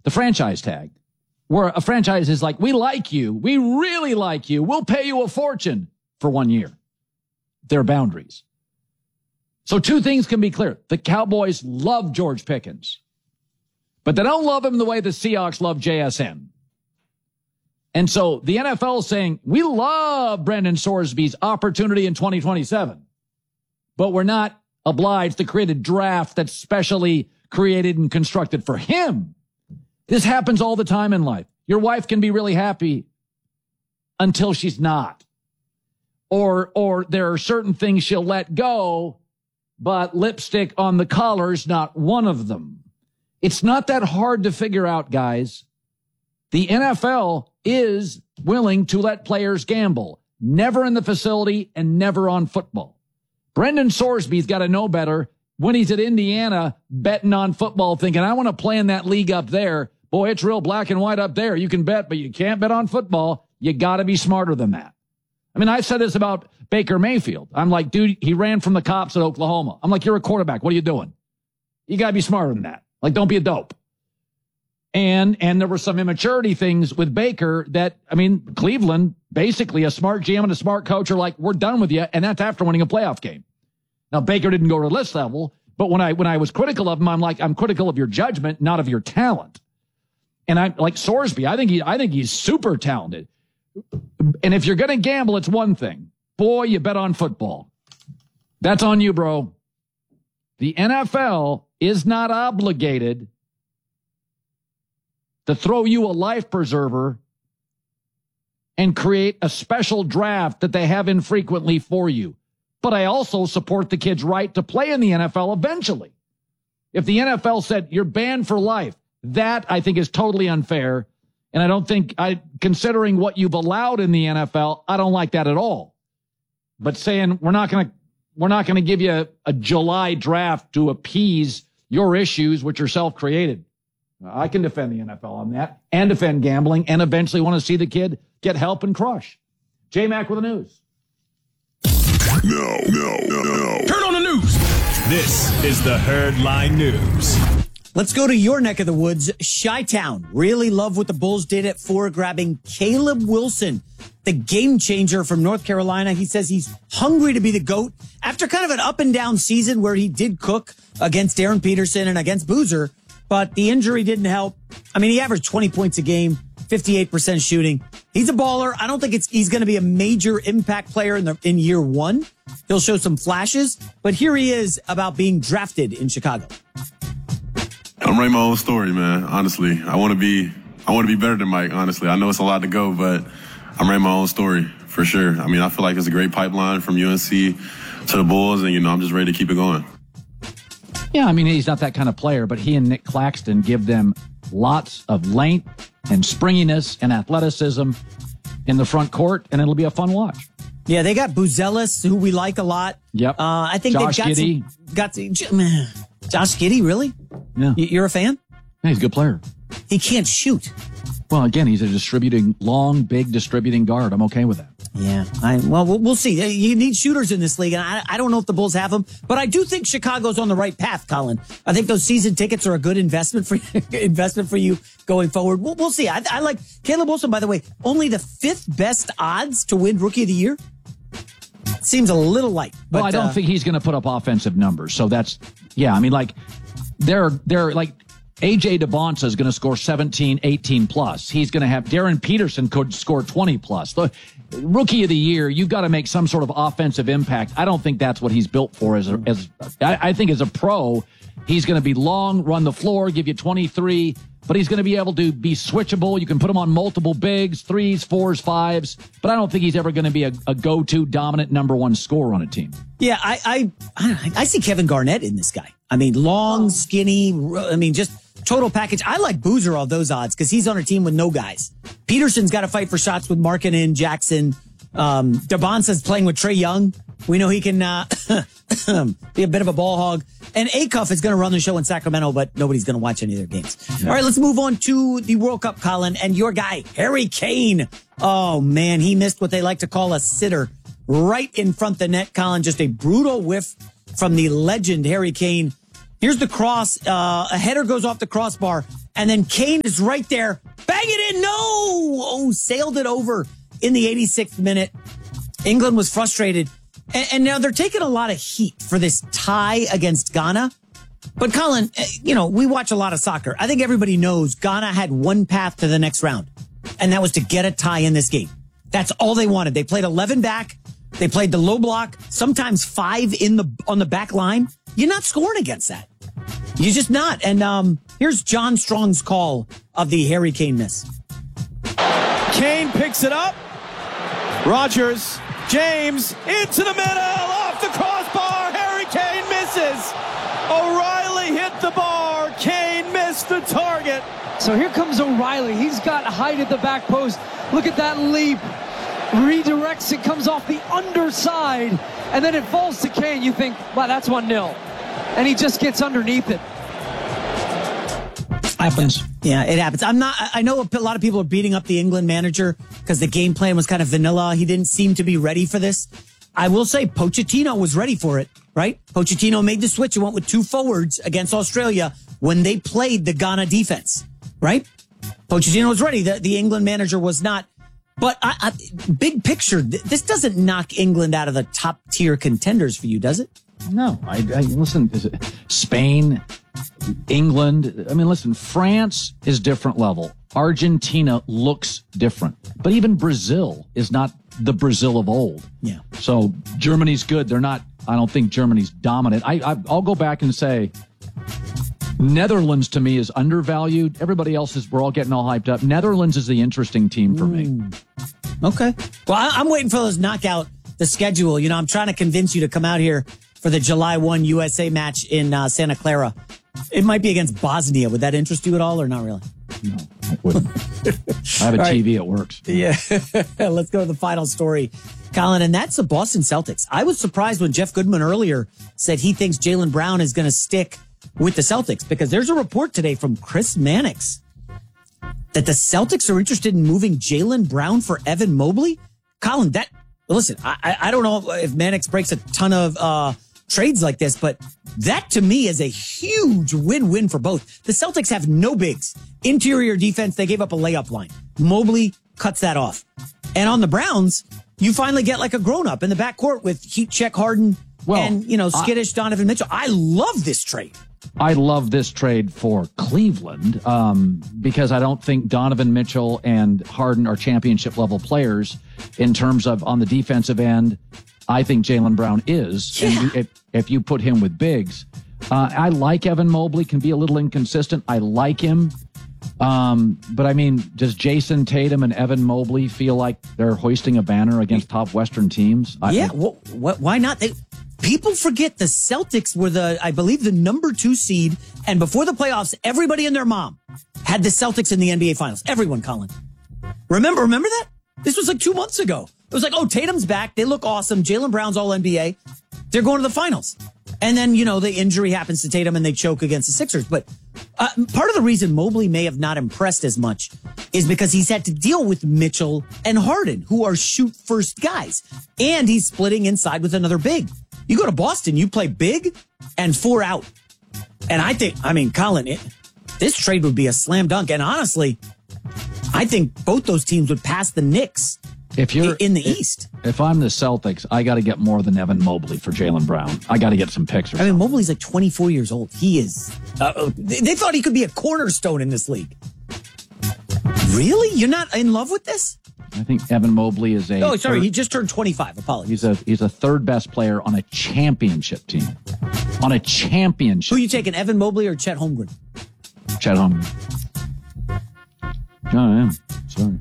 the franchise tag, where a franchise is like, we like you. We really like you. We'll pay you a fortune for 1 year. There are boundaries. So two things can be clear. The Cowboys love George Pickens, but they don't love him the way the Seahawks love JSN. And so the NFL is saying, we love Brendan Sorsby's opportunity in 2027, but we're not obliged to create a draft that's specially created and constructed for him. This happens all the time in life. Your wife can be really happy until she's not. Or there are certain things she'll let go, but lipstick on the collar's not one of them. It's not that hard to figure out, guys. The NFL is willing to let players gamble. Never in the facility and never on football. Brendan Sorsby's got to know better when he's at Indiana betting on football, thinking, I want to play in that league up there. Boy, it's real black and white up there. You can bet, but you can't bet on football. You got to be smarter than that. I mean, I've said this about Baker Mayfield. I'm like, dude, he ran from the cops at Oklahoma. I'm like, you're a quarterback. What are you doing? You got to be smarter than that. Like, don't be a dope. And there were some immaturity things with Baker that, I mean, Cleveland, basically a smart GM and a smart coach are like, we're done with you. And that's after winning a playoff game. Now, Baker didn't go to this level, but when I was critical of him, I'm like, I'm critical of your judgment, not of your talent. And I like Sorsby. I think he's super talented. And if you're going to gamble, it's one thing. Boy, you bet on football. That's on you, bro. The NFL is not obligated to throw you a life preserver and create a special draft that they have infrequently for you. But I also support the kid's right to play in the NFL eventually. If the NFL said you're banned for life, that I think is totally unfair. And I don't think, considering what you've allowed in the NFL, I don't like that at all. But saying we're not going to give you a July draft to appease your issues, which are self-created. I can defend the NFL on that and defend gambling and eventually want to see the kid get help and crush. J-Mac with the news. No. Turn on the news. This is the Herdline News. Let's go to your neck of the woods, Chi-Town. Really love what the Bulls did at 4, grabbing Caleb Wilson, the game changer from North Carolina. He says he's hungry to be the GOAT. After kind of an up and down season where he did cook against Darren Peterson and against Boozer, but the injury didn't help. I mean, he averaged 20 points a game, 58% shooting. He's a baller. I don't think he's going to be a major impact player in year one. He'll show some flashes, but here he is about being drafted in Chicago. I'm writing my own story, man. Honestly, I want to be better than Mike. Honestly, I know it's a lot to go, but I'm writing my own story for sure. I mean, I feel like it's a great pipeline from UNC to the Bulls, and I'm just ready to keep it going. Yeah, I mean, he's not that kind of player, but he and Nick Claxton give them lots of length and springiness and athleticism in the front court, and it'll be a fun watch. Yeah, they got Buzelis, who we like a lot. Yep. I think Josh they've got Josh Giddey, really? Yeah. You're a fan? Yeah, he's a good player. He can't shoot. Well, again, he's a big distributing guard. I'm okay with that. Yeah. We'll see. You need shooters in this league, and I don't know if the Bulls have them, but I do think Chicago's on the right path, Colin. I think those season tickets are a good investment for you going forward. We'll see. I like Caleb Wilson, by the way, only the 5th best odds to win Rookie of the Year. Seems a little light. But, well, I don't think he's going to put up offensive numbers. So that's, yeah, I mean, like, they're like, A.J. DeBonsa is going to score 17, 18 plus. He's going to have Darren Peterson could score 20 plus. The Rookie of the Year, you've got to make some sort of offensive impact. I don't think that's what he's built for. I think as a pro, he's going to be long, run the floor, give you 23, but he's going to be able to be switchable. You can put him on multiple bigs, 3s, 4s, 5s, but I don't think he's ever going to be a go-to dominant number one scorer on a team. Yeah, I see Kevin Garnett in this guy. I mean, long, skinny, just total package. I like Boozer all those odds because he's on a team with no guys. Peterson's got to fight for shots with Markkanen, Jackson. DeBonsa's playing with Trae Young. We know he can be a bit of a ball hog. And Acuff is going to run the show in Sacramento, but nobody's going to watch any of their games. Yeah. All right, let's move on to the World Cup, Colin. And your guy, Harry Kane. Oh, man, he missed what they like to call a sitter right in front of the net, Colin. Just a brutal whiff from the legend, Harry Kane. Here's the cross. A header goes off the crossbar, And then Kane is right there. Bang it in. No. Oh, sailed it over in the 86th minute. England was frustrated. And now they're taking a lot of heat for this tie against Ghana. But Colin, we watch a lot of soccer. I think everybody knows Ghana had one path to the next round. And that was to get a tie in this game. That's all they wanted. They played 11 back. They played the low block, sometimes 5 on the back line. You're not scoring against that. You're just not. And here's John Strong's call of the Harry Kane miss. Kane picks it up. Rogers, James, into the middle, off the crossbar. Harry Kane misses. O'Reilly hit the bar. Kane missed the target. So here comes O'Reilly. He's got height at the back post. Look at that leap. Redirects it, comes off the underside, and then it falls to Kane. You think, wow, that's 1-0. And he just gets underneath it. Happens. Yeah, it happens. I know a lot of people are beating up the England manager because the game plan was kind of vanilla. He didn't seem to be ready for this. I will say Pochettino was ready for it, right? Pochettino made the switch and went with 2 forwards against Australia when they played the Ghana defense, right? Pochettino was ready. The England manager was not. But big picture, this doesn't knock England out of the top tier contenders for you, does it? No, I listen. Is it Spain, England? I mean, listen. France is different level. Argentina looks different, but even Brazil is not the Brazil of old. Yeah. So Germany's good. They're not. I don't think Germany's dominant. I'll go back and say Netherlands to me is undervalued. Everybody else we're all getting all hyped up. Netherlands is the interesting team for me. Okay. Well, I'm waiting for those knockout the schedule. I'm trying to convince you to come out here for the July 1 USA match in Santa Clara. It might be against Bosnia. Would that interest you at all or not really? No, it wouldn't. I have a TV. It works. Yeah. Let's go to the final story, Colin, and that's the Boston Celtics. I was surprised when Jeff Goodman earlier said he thinks Jaylen Brown is going to stick with the Celtics because there's a report today from Chris Mannix that the Celtics are interested in moving Jaylen Brown for Evan Mobley. Colin, listen, I don't know if Mannix breaks a ton of trades like this, but that to me is a huge win-win for both. The Celtics have no bigs. Interior defense, they gave up a layup line. Mobley cuts that off. And on the Browns, you finally get like a grown-up in the backcourt with heat check Harden and, skittish Donovan Mitchell. I love this trade. I love this trade for Cleveland because I don't think Donovan Mitchell and Harden are championship level players in terms of on the defensive end. I think Jaylen Brown is. Yeah. And if you put him with bigs, I like Evan Mobley, can be a little inconsistent. I like him. But I mean, does Jason Tatum and Evan Mobley feel like they're hoisting a banner against top Western teams? Why not? People forget the Celtics were I believe the number 2 seed. And before the playoffs, everybody and their mom had the Celtics in the NBA finals. Everyone, Colin. Remember that? This was like 2 months ago. It was like, oh, Tatum's back. They look awesome. Jaylen Brown's all NBA. They're going to the finals. And then, the injury happens to Tatum and they choke against the Sixers. But part of the reason Mobley may have not impressed as much is because he's had to deal with Mitchell and Harden, who are shoot first guys. And he's splitting inside with another big. You go to Boston, you play big and 4 out. And Colin, this trade would be a slam dunk. And honestly, I think both those teams would pass the Knicks in the East. If I'm the Celtics, I got to get more than Evan Mobley for Jaylen Brown. I got to get some picks. Mobley's like 24 years old. He is. They thought he could be a cornerstone in this league. Really? You're not in love with this? I think Evan Mobley is Oh, sorry. He just turned 25. Apologies. He's a third best player on a championship team. On a championship. Who you taking, Evan Mobley or Chet Holmgren? Chet Holmgren. No, I am. Sorry.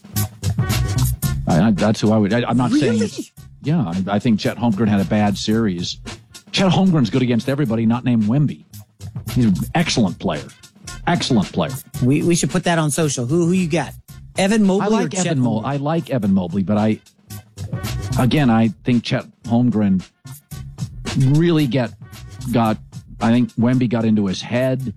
That's who I would. I'm not saying it's. Yeah, I think Chet Holmgren had a bad series. Chet Holmgren's good against everybody, not named Wemby. He's an excellent player. Excellent player. We should put that on social. Who you got? Evan Mobley or Chet Holmgren? I like Evan Mobley, but I think Chet Holmgren really got. I think Wemby got into his head.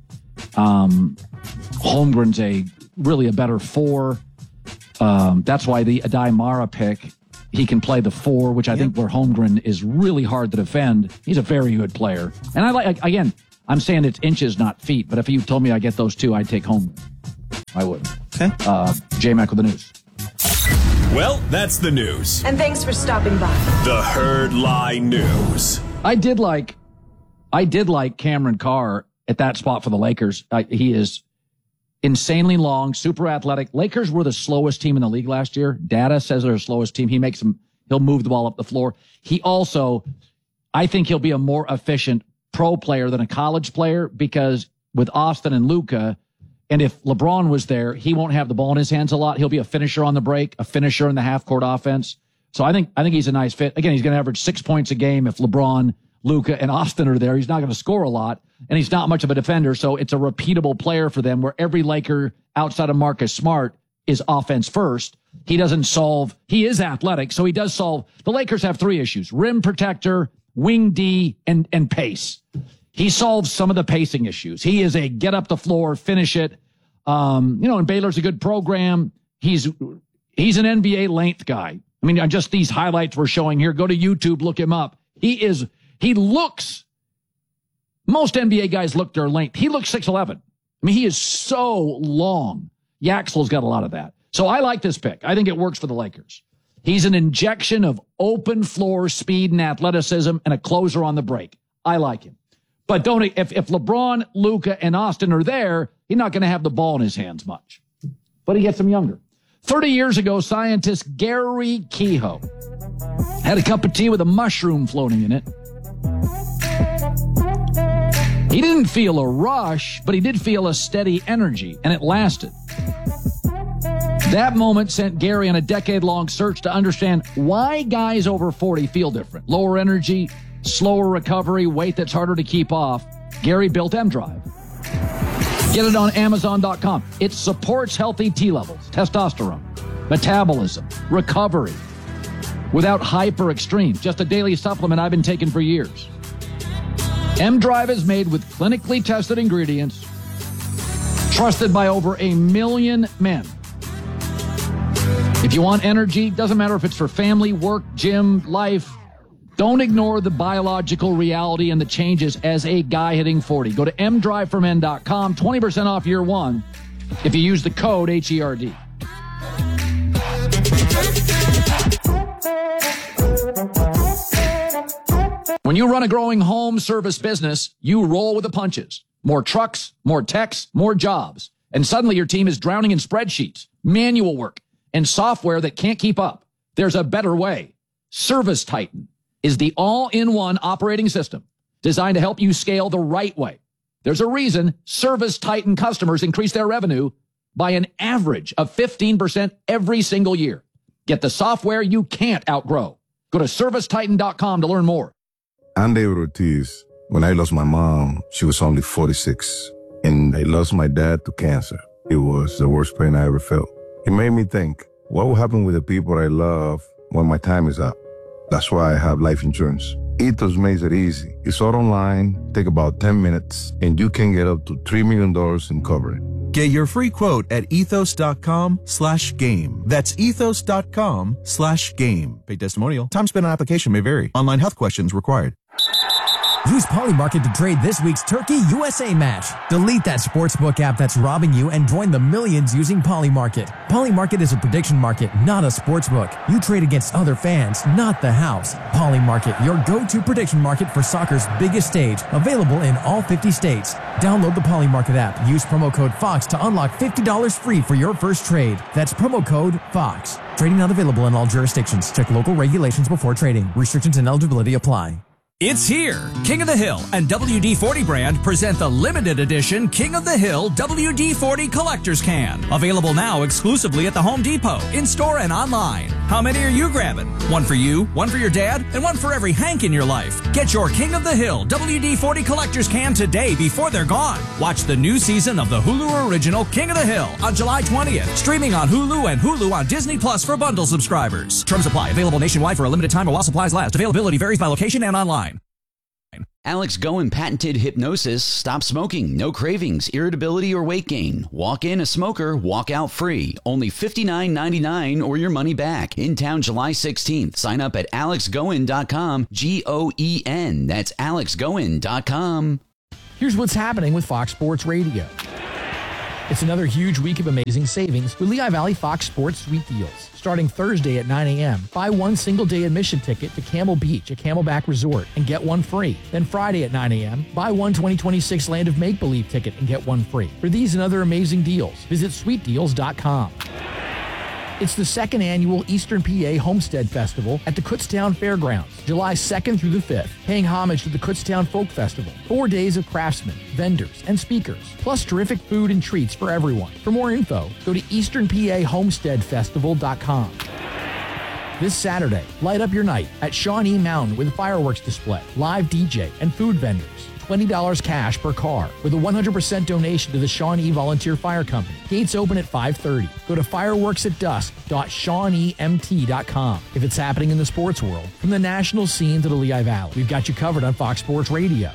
Holmgren's really a better 4. That's why the Adai Mara pick, he can play the 4, which I think where Holmgren is really hard to defend. He's a very good player. And I'm saying it's inches, not feet. But if you told me I get those two, I'd take home. I would. Okay. J-Mac with the news. Well, that's the news. And thanks for stopping by. The Herd Lie News. I did like Cameron Carr at that spot for the Lakers. He is insanely long, super athletic. Lakers were the slowest team in the league last year. Data says they're the slowest team. He'll move the ball up the floor. He also, I think he'll be a more efficient pro player than a college player because with Austin and Luka, and if LeBron was there, he won't have the ball in his hands a lot. He'll be a finisher on the break, a finisher in the half-court offense. So I think he's a nice fit. Again, he's going to average 6 points a game if LeBron, Luka, and Austin are there. He's not going to score a lot, and he's not much of a defender, so it's a repeatable player for them where every Laker outside of Marcus Smart is offense first. He is athletic, so he does solve. The Lakers have 3 issues: rim protector, wing D, and pace. He solves some of the pacing issues. He is a get up the floor, finish it. And Baylor's a good program. He's an NBA length guy. I mean, just these highlights we're showing here, go to YouTube, look him up. Most NBA guys look their length. He looks 6'11". I mean, he is so long. Yaxel's got a lot of that. So I like this pick. I think it works for the Lakers. He's an injection of open floor speed and athleticism and a closer on the break. I like him. But if LeBron, Luka, and Austin are there, he's not going to have the ball in his hands much. But he gets them younger. 30 years ago, scientist Gary Kehoe had a cup of tea with a mushroom floating in it. He didn't feel a rush, but he did feel a steady energy, and it lasted. That moment sent Gary on a decade-long search to understand why guys over 40 feel different. Lower energy, slower recovery, weight that's harder to keep off. Gary built M-Drive. Get it on Amazon.com. It supports healthy T levels, testosterone, metabolism, recovery, without hyper extremes. Just a daily supplement I've been taking for years. M-Drive is made with clinically tested ingredients, trusted by over 1 million men. If you want energy, doesn't matter if it's for family, work, gym, life, don't ignore the biological reality and the changes as a guy hitting 40. Go to mdriveformen.com, 20% off year one if you use the code HERD. When you run a growing home service business, you roll with the punches. More trucks, more techs, more jobs. And suddenly your team is drowning in spreadsheets, manual work, and software that can't keep up. There's a better way. Service Titan is the all-in-one operating system designed to help you scale the right way. There's a reason Service Titan customers increase their revenue by an average of 15% every single year. Get the software you can't outgrow. Go to servicetitan.com to learn more. I'm David Ortiz. When I lost my mom, she was only 46. And I lost my dad to cancer. It was the worst pain I ever felt. It made me think, what will happen with the people I love when my time is up? That's why I have life insurance. Ethos makes it easy. It's all online, take about 10 minutes, and you can get up to $3 million in coverage. Get your free quote at ethos.com/game. That's ethos.com/game. Paid testimonial. Time spent on application may vary. Online health questions required. Use Polymarket to trade this week's Turkey USA match. Delete that sportsbook app that's robbing you and join the millions using Polymarket. Polymarket is a prediction market, not a sportsbook. You trade against other fans, not the house. Polymarket, your go-to prediction market for soccer's biggest stage. Available in all 50 states. Download the Polymarket app. Use promo code FOX to unlock $50 free for your first trade. That's promo code FOX. Trading not available in all jurisdictions. Check local regulations before trading. Restrictions and eligibility apply. It's here. King of the Hill and WD-40 brand present the limited edition King of the Hill WD-40 Collector's Can. Available now exclusively at the Home Depot, in-store and online. How many are you grabbing? One for you, one for your dad, and one for every Hank in your life. Get your King of the Hill WD-40 Collector's Can today before they're gone. Watch the new season of the Hulu original King of the Hill on July 20th. Streaming on Hulu and Hulu on Disney Plus for bundle subscribers. Terms apply. Available nationwide for a limited time or while supplies last. Availability varies by location and online. Alex Goen patented hypnosis. Stop smoking. No cravings, irritability, or weight gain. Walk in a smoker, walk out free. Only $59.99 or your money back. In town July 16th. Sign up at alexgoen.com. GOEN. That's alexgoen.com. Here's what's happening with Fox Sports Radio. It's another huge week of amazing savings with Lehigh Valley Fox Sports Sweet Deals. Starting Thursday at 9 a.m., buy one single-day admission ticket to Camel Beach, a Camelback resort, and get one free. Then Friday at 9 a.m., buy one 2026 Land of Make-Believe ticket and get one free. For these and other amazing deals, visit sweetdeals.com. It's the second annual Eastern PA Homestead Festival at the Kutztown Fairgrounds, July 2nd through the 5th, paying homage to the Kutztown Folk Festival. 4 days of craftsmen, vendors, and speakers, plus terrific food and treats for everyone. For more info, go to easternpahomesteadfestival.com. This Saturday, light up your night at Shawnee Mountain with a fireworks display, live DJ, and food vendors. $20 cash per car with a 100% donation to the Shawnee Volunteer Fire Company. Gates open at 5:30. Go to fireworksatdusk.shawneemt.com. If it's happening in the sports world, from the national scene to the Lehigh Valley, we've got you covered on Fox Sports Radio.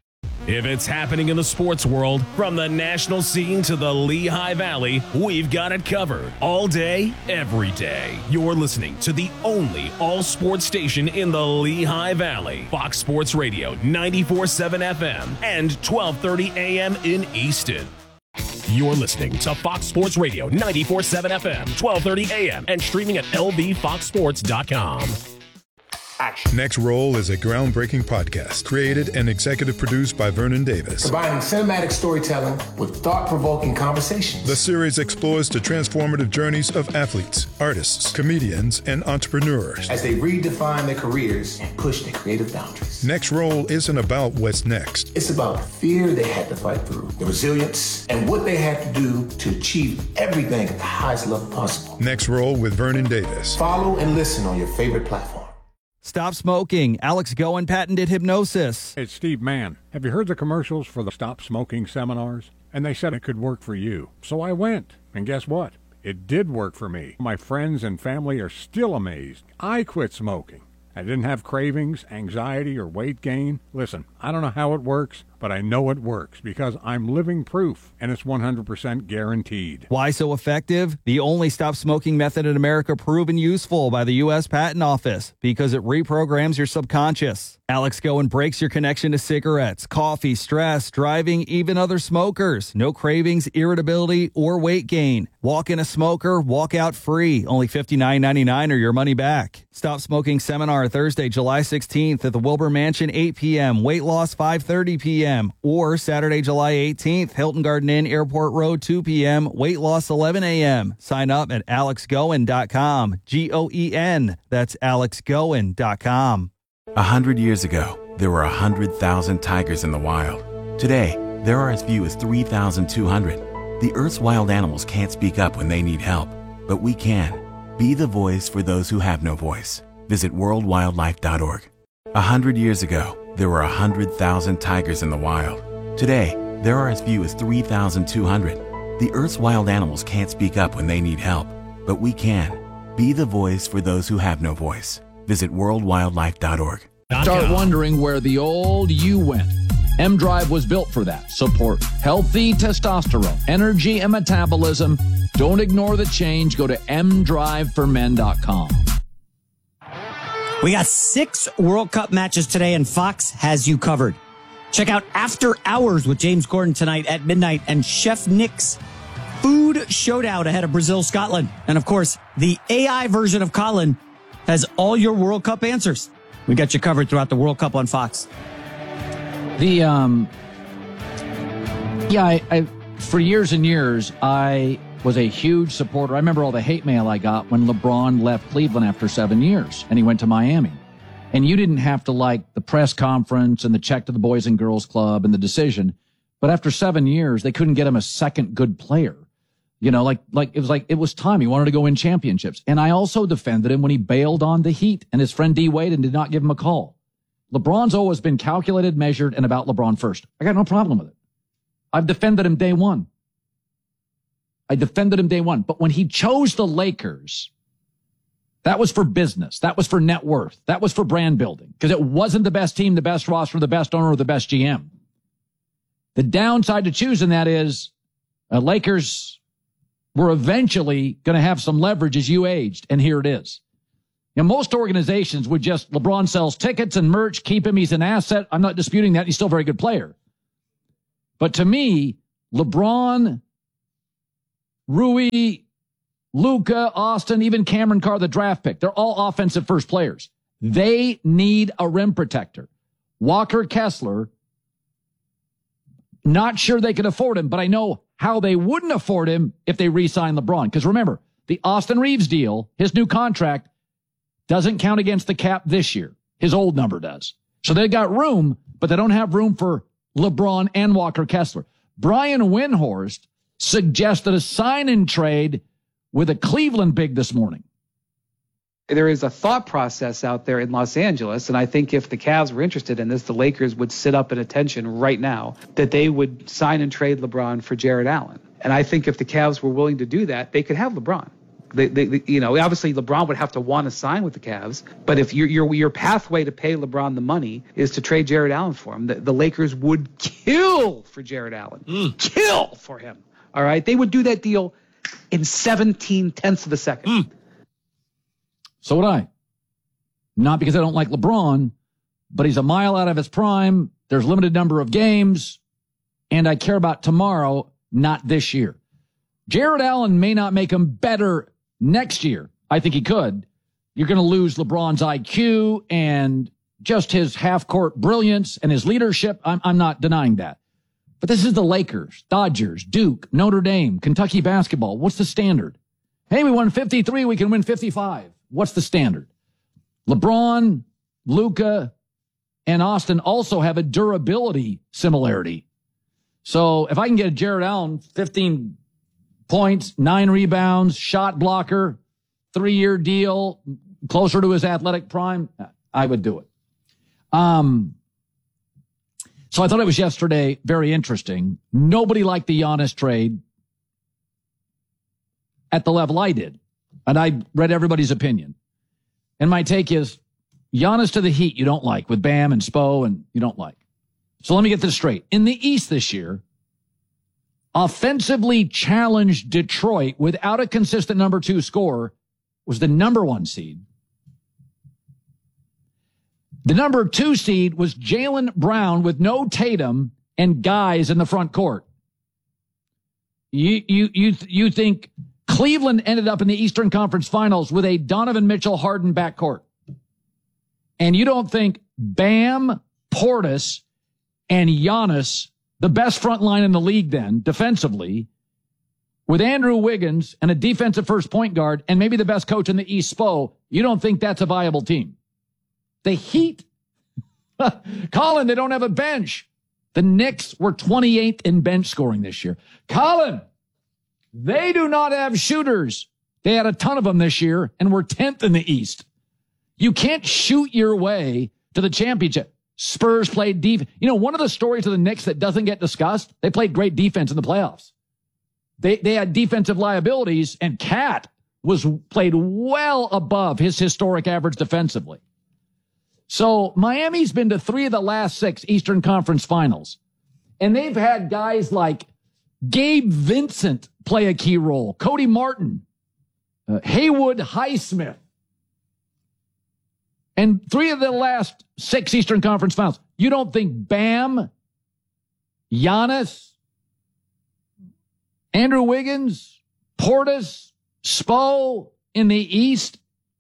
If it's happening in the sports world, from the national scene to the Lehigh Valley, we've got it covered. All day, every day. You're listening to the only all-sports station in the Lehigh Valley. Fox Sports Radio, 94.7 FM and 1230 AM in Easton. You're listening to Fox Sports Radio, 94.7 FM, 1230 AM, and streaming at lvfoxsports.com. Action. Next Roll is a groundbreaking podcast created and executive produced by Vernon Davis. Combining cinematic storytelling with thought-provoking conversations. The series explores the transformative journeys of athletes, artists, comedians, and entrepreneurs as they redefine their careers and push their creative boundaries. Next Roll isn't about what's next. It's about the fear they had to fight through, the resilience, and what they had to do to achieve everything at the highest level possible. Next Roll with Vernon Davis. Follow and listen on your favorite platform. Stop smoking. Alex Goen patented hypnosis. It's Steve Mann. Have you heard the commercials for the Stop Smoking seminars? And they said it could work for you. So I went. And guess what? It did work for me. My friends and family are still amazed. I quit smoking. I didn't have cravings, anxiety, or weight gain. Listen, I don't know how it works, but I know it works because I'm living proof, and it's 100% guaranteed. Why so effective? The only stop smoking method in America proven useful by the U.S. Patent Office because it reprograms your subconscious. Alex Goen breaks your connection to cigarettes, coffee, stress, driving, even other smokers. No cravings, irritability, or weight gain. Walk in a smoker, walk out free. Only $59.99 or your money back. Stop Smoking Seminar Thursday, July 16th at the Wilbur Mansion, 8 p.m. Weight loss, 5:30 p.m. Or Saturday, July 18th, Hilton Garden Inn, Airport Road, 2 p.m. Weight loss, 11 a.m. Sign up at alexgoen.com. Goen. That's alexgoen.com. 100 years ago, there were 100,000 tigers in the wild. Today, there are as few as 3,200. The Earth's wild animals can't speak up when they need help, but we can. Be the voice for those who have no voice. Visit worldwildlife.org. 100 years ago, there were 100,000 tigers in the wild. Today, there are as few as 3,200. The Earth's wild animals can't speak up when they need help, but we can. Be the voice for those who have no voice. Visit worldwildlife.org. Start wondering where the old you went. M-Drive was built for that. Support healthy testosterone, energy, and metabolism. Don't ignore the change. Go to mdriveformen.com. We got 6 World Cup matches today, and Fox has you covered. Check out After Hours with James Gordon tonight at midnight and Chef Nick's food showdown ahead of Brazil-Scotland. And, of course, the AI version of Colin has all your World Cup answers. We got you covered throughout the World Cup on Fox. For years and years, I was a huge supporter. I remember all the hate mail I got when LeBron left Cleveland after 7 years and he went to Miami. And you didn't have to like the press conference and the check to the Boys and Girls Club and the decision. But after 7 years, they couldn't get him a second good player. You know, it was time. He wanted to go win championships. And I also defended him when he bailed on the Heat and his friend D Wade and did not give him a call. LeBron's always been calculated, measured, and about LeBron first. I got no problem with it. I've defended him day one. But when he chose the Lakers, that was for business. That was for net worth. That was for brand building because it wasn't the best team, the best roster, the best owner, or the best GM. The downside to choosing that is Lakers were eventually going to have some leverage as you aged, and here it is. You know, most organizations would just, LeBron sells tickets and merch, keep him, he's an asset. I'm not disputing that. He's still a very good player. But to me, LeBron, Rui, Luka, Austin, even Cameron Carr, the draft pick, they're all offensive first players. They need a rim protector. Walker Kessler, not sure they could afford him, but I know how they wouldn't afford him if they re-sign LeBron. Because remember, the Austin Reeves deal, his new contract, doesn't count against the cap this year. His old number does. So they got room, but they don't have room for LeBron and Walker Kessler. Brian Windhorst suggested a sign-in trade with a Cleveland big this morning. There is a thought process out there in Los Angeles, and I think if the Cavs were interested in this, the Lakers would sit up at attention right now that they would sign and trade LeBron for Jared Allen. And I think if the Cavs were willing to do that, they could have LeBron. They you know, obviously LeBron would have to want to sign with the Cavs, but if your pathway to pay LeBron the money is to trade Jared Allen for him, the Lakers would kill for Jared Allen. Kill for him. All right? They would do that deal in 17/10 of a second. So would I. Not because I don't like LeBron, but he's a mile out of his prime. There's limited number of games, and I care about tomorrow, not this year. Jared Allen may not make him better next year. I think he could. You're going to lose LeBron's IQ and just his half-court brilliance and his leadership. I'm not denying that. But this is the Lakers, Dodgers, Duke, Notre Dame, Kentucky basketball. What's the standard? Hey, we won 53. We can win 55. What's the standard? LeBron, Luka, and Austin also have a durability similarity. So if I can get a Jared Allen, 15 points, 9 rebounds, shot blocker, 3-year deal, closer to his athletic prime, I would do it. So I thought it was yesterday very interesting. Nobody liked the Giannis trade at the level I did. And I read everybody's opinion. And my take is Giannis to the Heat you don't like with Bam and Spo and you don't like. So let me get this straight. In the East this year, offensively challenged Detroit without a consistent number 2 scorer was the number 1 seed. The number 2 seed was Jaylen Brown with no Tatum and guys in the front court. You think Cleveland ended up in the Eastern Conference Finals with a Donovan Mitchell-Harden backcourt. And you don't think Bam, Portis, and Giannis, the best front line in the league then, defensively, with Andrew Wiggins and a defensive first point guard and maybe the best coach in the East, Spo, you don't think that's a viable team. The Heat, Colin, they don't have a bench. The Knicks were 28th in bench scoring this year. Colin, they do not have shooters. They had a ton of them this year and were 10th in the East. You can't shoot your way to the championship. Spurs played defense. You know, one of the stories of the Knicks that doesn't get discussed, they played great defense in the playoffs. They had defensive liabilities, and Cat played well above his historic average defensively. So Miami's been to 3 of the last 6 Eastern Conference Finals. And they've had guys like Gabe Vincent play a key role, Cody Martin, Haywood Highsmith. And 3 of the last 6 Eastern Conference Finals. You don't think Bam, Giannis, Andrew Wiggins, Portis, Spo in the East?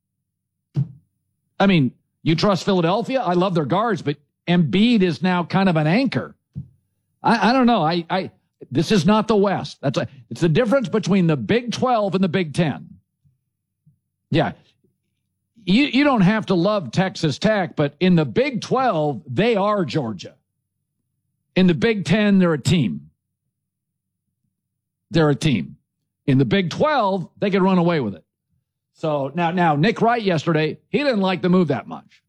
I mean, you trust Philadelphia? I love their guards, but Embiid is now kind of an anchor. I don't know. This is not the West. It's the difference between the Big 12 and the Big 10. Yeah. You don't have to love Texas Tech, but in the Big 12, they are Georgia. In the Big 10, they're a team. They're a team. In the Big 12, they could run away with it. So now Nick Wright yesterday, he didn't like the move that much.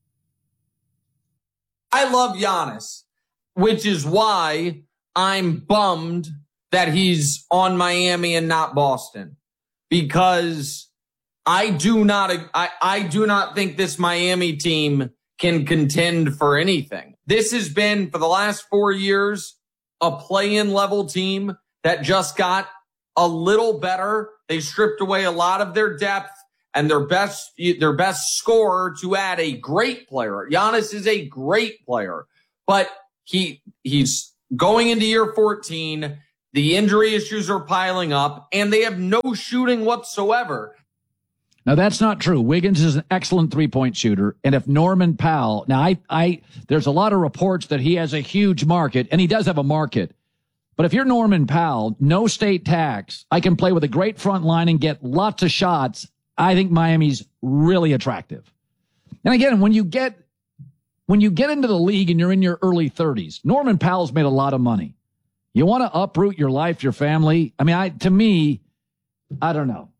I love Giannis, which is why I'm bummed that he's on Miami and not Boston, because I do not think this Miami team can contend for anything. This has been, for the last 4 years, a play-in level team that just got a little better. They stripped away a lot of their depth and their best scorer to add a great player. Giannis is a great player, but he's going into year 14, the injury issues are piling up, and they have no shooting whatsoever. Now, that's not true. Wiggins is an excellent three-point shooter, and if Norman Powell, now there's a lot of reports that he has a huge market, and he does have a market. But if you're Norman Powell, no state tax, I can play with a great front line and get lots of shots. I think Miami's really attractive. And again, when you get into the league and you're in your early 30s, Norman Powell's made a lot of money. You want to uproot your life, your family? I mean, to me, I don't know.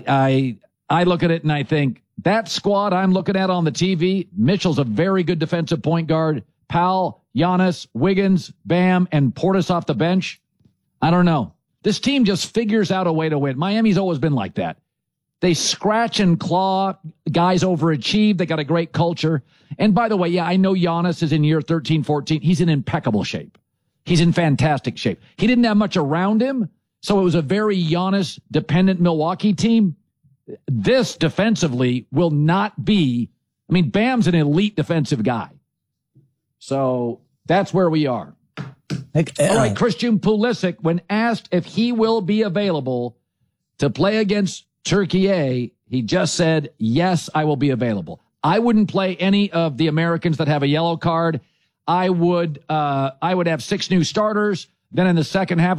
I look at it and I think that squad I'm looking at on the TV, Mitchell's a very good defensive point guard. Powell, Giannis, Wiggins, Bam, and Portis off the bench. I don't know. This team just figures out a way to win. Miami's always been like that. They scratch and claw. Guys overachieve. They got a great culture. And by the way, yeah, I know Giannis is in year 13, 14. He's in impeccable shape. He's in fantastic shape. He didn't have much around him, so it was a very Giannis-dependent Milwaukee team. This defensively will not be, I mean, Bam's an elite defensive guy. So that's where we are. All right, Christian Pulisic, when asked if he will be available to play against Turkey, he just said, yes, I will be available. I wouldn't play any of the Americans that have a yellow card. I would have 6 new starters. Then in the second half,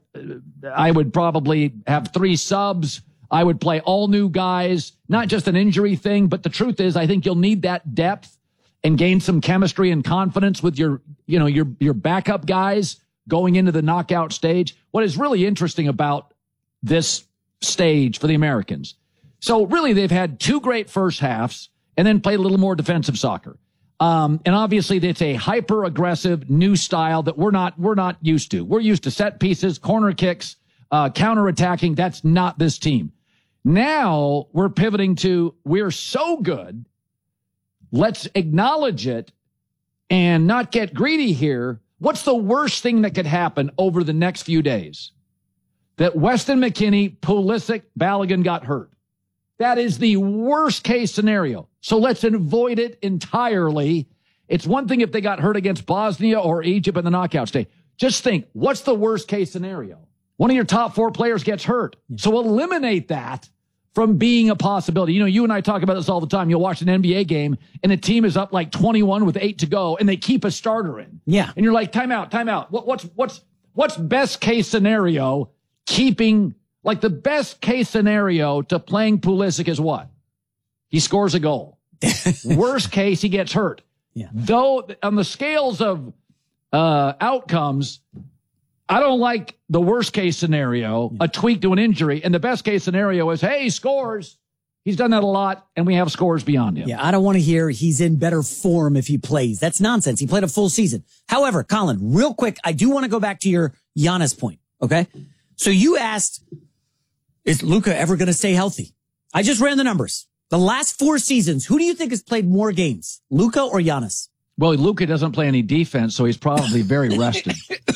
I would probably have 3 subs. I would play all new guys, not just an injury thing, but the truth is I think you'll need that depth and gain some chemistry and confidence with your backup guys going into the knockout stage. What is really interesting about this stage for the Americans, so really they've had 2 great first halves and then played a little more defensive soccer. And obviously it's a hyper aggressive new style that we're not used to. We're used to set pieces, corner kicks, counterattacking. That's not this team. Now we're pivoting to, we're so good. Let's acknowledge it and not get greedy here. What's the worst thing that could happen over the next few days? That Weston McKennie, Pulisic, Balogun got hurt. That is the worst case scenario. So let's avoid it entirely. It's one thing if they got hurt against Bosnia or Egypt in the knockout stage. Just think, what's the worst case scenario? One of your top 4 players gets hurt. So eliminate that from being a possibility. You know, you and I talk about this all the time. You'll watch an NBA game and a team is up like 21 with 8 to go and they keep a starter in. Yeah. And you're like, timeout. What's best case scenario? Keeping, like, the best case scenario to playing Pulisic is what? He scores a goal. Worst case, he gets hurt. Yeah. Though on the scales of outcomes, I don't like the worst case scenario, a tweak to an injury, and the best case scenario is, hey, he scores. He's done that a lot, and we have scores beyond him. Yeah, I don't want to hear he's in better form if he plays. That's nonsense. He played a full season. However, Colin, real quick, I do want to go back to your Giannis point, okay? So you asked, is Luka ever going to stay healthy? I just ran the numbers. The last 4 seasons, who do you think has played more games, Luka or Giannis? Well, Luka doesn't play any defense, so he's probably very rested.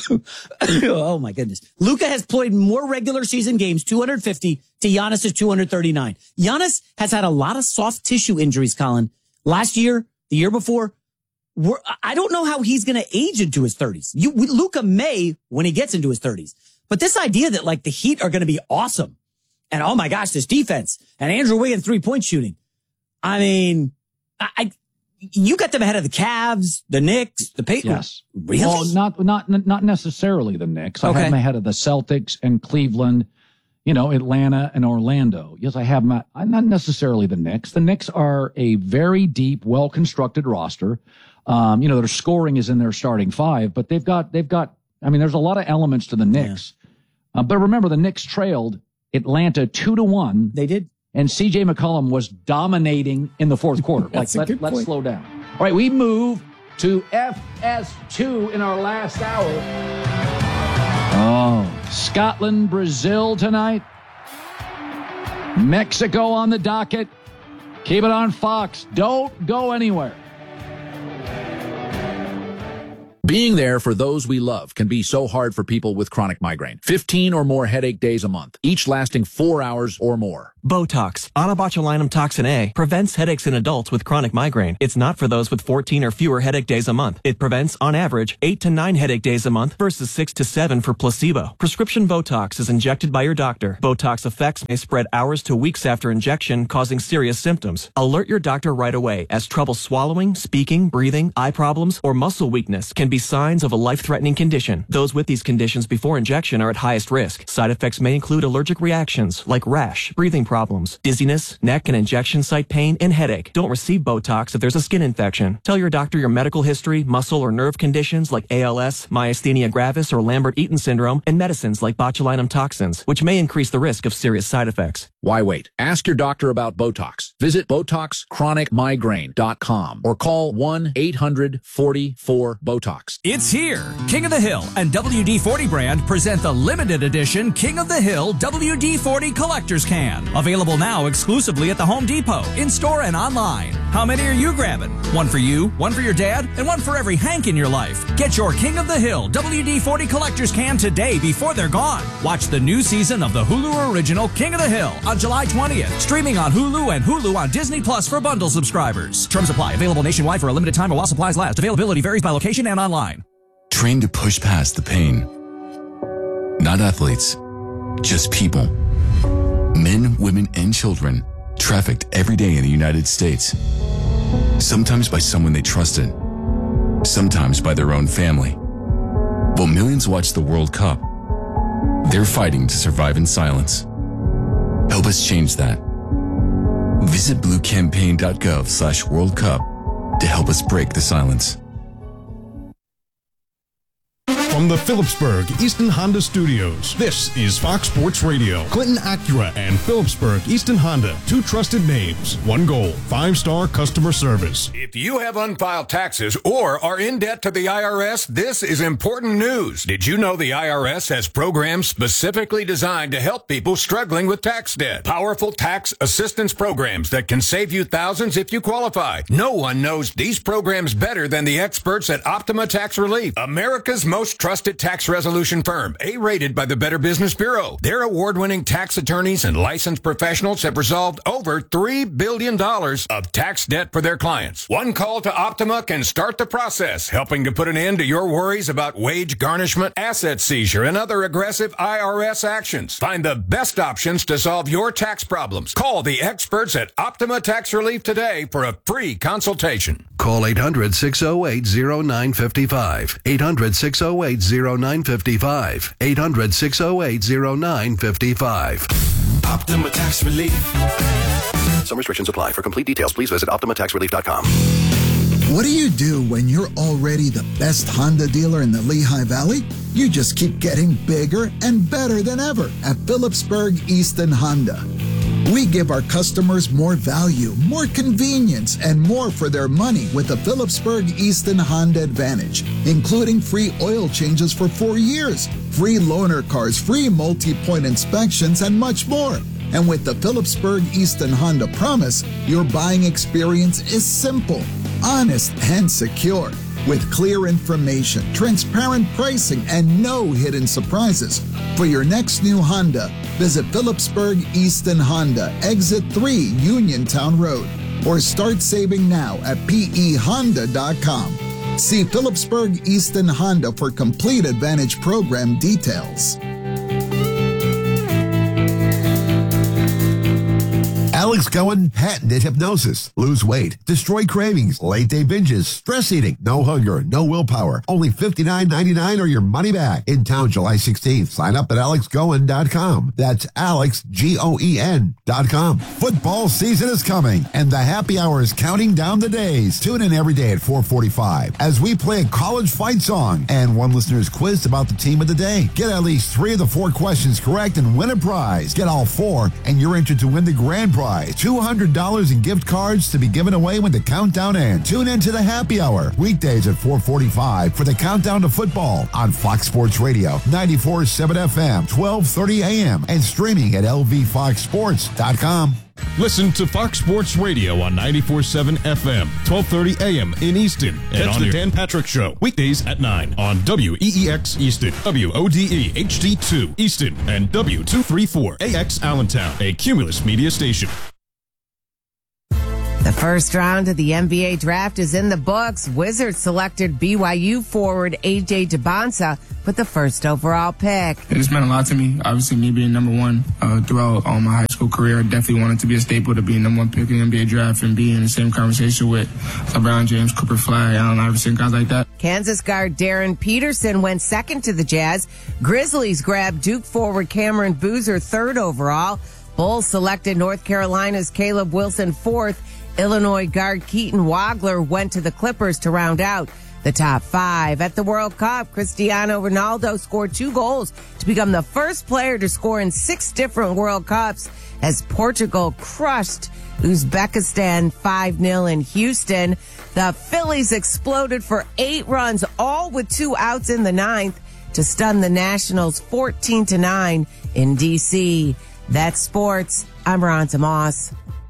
Oh, my goodness. Luka has played more regular season games, 250, to Giannis' 239. Giannis has had a lot of soft tissue injuries, Colin. Last year, the year before, I don't know how he's going to age into his 30s. Luka may when he gets into his 30s. But this idea that, like, the Heat are going to be awesome, and oh my gosh, this defense, and Andrew Wiggins 3-point shooting. I mean, you got them ahead of the Cavs, the Knicks, the Pacers. Yes. Really? Well, not necessarily the Knicks. I have them ahead of the Celtics and Cleveland, Atlanta and Orlando. Yes, I have them. Not necessarily the Knicks. The Knicks are a very deep, well-constructed roster. Their scoring is in their starting 5, but they've got, there's a lot of elements to the Knicks. Yeah. But remember, the Knicks trailed Atlanta 2-1. They did. And C.J. McCollum was dominating in the fourth quarter. Let's slow down. All right, we move to FS2 in our last hour. Oh, Scotland, Brazil tonight. Mexico on the docket. Keep it on Fox. Don't go anywhere. Being there for those we love can be so hard for people with chronic migraine. 15 or more headache days a month, each lasting 4 hours or more. Botox, onabotulinum toxin A, prevents headaches in adults with chronic migraine. It's not for those with 14 or fewer headache days a month. It prevents, on average, 8 to 9 headache days a month versus 6 to 7 for placebo. Prescription Botox is injected by your doctor. Botox effects may spread hours to weeks after injection, causing serious symptoms. Alert your doctor right away, as trouble swallowing, speaking, breathing, eye problems, or muscle weakness can be signs of a life-threatening condition. Those with these conditions before injection are at highest risk. Side effects may include allergic reactions like rash, breathing problems, dizziness, neck and injection site pain, and headache. Don't receive Botox if there's a skin infection. Tell your doctor your medical history, muscle or nerve conditions like ALS, myasthenia gravis, or Lambert-Eaton syndrome, and medicines like botulinum toxins, which may increase the risk of serious side effects. Why wait? Ask your doctor about Botox. Visit BotoxChronicMigraine.com or call 1-800-44-BOTOX. It's here. King of the Hill and WD-40 brand present the limited edition King of the Hill WD-40 Collector's Can. Available now exclusively at the Home Depot, in-store and online. How many are you grabbing? One for you, one for your dad, and one for every Hank in your life. Get your King of the Hill WD-40 Collector's Can today before they're gone. Watch the new season of the Hulu original King of the Hill on July 20th. Streaming on Hulu and Hulu on Disney Plus for bundle subscribers. Terms apply. Available nationwide for a limited time or while supplies last. Availability varies by location and online. Train to push past the pain. Not athletes, just people. Men, women, and children trafficked every day in the United States. Sometimes by someone they trusted, sometimes by their own family. While millions watch the World Cup, they're fighting to survive in silence. Help us change that. Visit bluecampaign.gov/World Cup to help us break the silence. From the Phillipsburg Easton Honda Studios, this is Fox Sports Radio. Clinton Acura and Phillipsburg Easton Honda, two trusted names, one goal, 5-star customer service. If you have unfiled taxes or are in debt to the IRS, this is important news. Did you know the IRS has programs specifically designed to help people struggling with tax debt? Powerful tax assistance programs that can save you thousands if you qualify. No one knows these programs better than the experts at Optima Tax Relief, America's most trusted tax resolution firm, A-rated by the Better Business Bureau. Their award-winning tax attorneys and licensed professionals have resolved over $3 billion of tax debt for their clients. One call to Optima can start the process, helping to put an end to your worries about wage garnishment, asset seizure, and other aggressive IRS actions. Find the best options to solve your tax problems. Call the experts at Optima Tax Relief today for a free consultation. Call 800-608-0955. 800-608-0955. 800-608-0955. Optima Tax Relief. Some restrictions apply. For complete details, please visit OptimaTaxRelief.com. What do you do when you're already the best Honda dealer in the Lehigh Valley? You just keep getting bigger and better than ever at Phillipsburg Easton Honda. We give our customers more value, more convenience, and more for their money with the Phillipsburg Easton Honda Advantage, including free oil changes for 4 years, free loaner cars, free multi-point inspections, and much more. And with the Phillipsburg Easton Honda Promise, your buying experience is simple, honest, and secure. With clear information, transparent pricing, and no hidden surprises. For your next new Honda, visit Phillipsburg Easton Honda, Exit 3, Uniontown Road, or start saving now at PEHonda.com. See Phillipsburg Easton Honda for complete Advantage program details. Alex Cohen patented hypnosis. Lose weight, destroy cravings, late day binges, stress eating, no hunger, no willpower. Only $59.99 or your money back. In town July 16th. Sign up at AlexGoen.com. That's AlexGoen.com. Football season is coming, and the happy hour is counting down the days. Tune in every day at 4:45 as we play a college fight song, and one listener is quizzed about the team of the day. Get at least 3 of the 4 questions correct and win a prize. Get all 4, and you're entered to win the grand prize. $200 in gift cards to be given away when the countdown ends. Tune in to the happy hour, weekdays at 4:45 for the countdown to football on Fox Sports Radio, 94.7 FM, 12:30 a.m., and streaming at lvfoxsports.com. Listen to Fox Sports Radio on 94.7 FM, 12:30 a.m. in Easton. And catch the Dan Patrick Show weekdays at 9 on WEEX Easton, WODE HD2 Easton, and W234AX Allentown, a Cumulus media station. The first round of the NBA draft is in the books. Wizards selected BYU forward A.J. Debonsa with the first overall pick. It's meant a lot to me. Obviously, me being number one throughout all my high school career, I definitely wanted to be a staple to be number one pick in the NBA draft and be in the same conversation with LeBron James, Cooper Flag, Allen Iverson, guys like that. Kansas guard Darren Peterson went second to the Jazz. Grizzlies grabbed Duke forward Cameron Boozer third overall. Bulls selected North Carolina's Caleb Wilson fourth. Illinois guard Keaton Wagler went to the Clippers to round out the top five. At the World Cup, Cristiano Ronaldo scored 2 goals to become the first player to score in 6 different World Cups as Portugal crushed Uzbekistan 5-0 in Houston. The Phillies exploded for 8 runs, all with 2 outs in the 9th to stun the Nationals 14-9 in D.C. That's sports. I'm Ronta Moss.